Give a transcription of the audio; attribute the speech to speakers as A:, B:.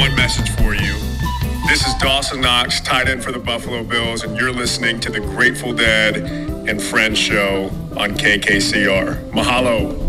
A: one message for you. This is Dawson Knox, tight end for the Buffalo Bills, and you're listening to the Grateful Dead and Friends show on KKCR. Mahalo.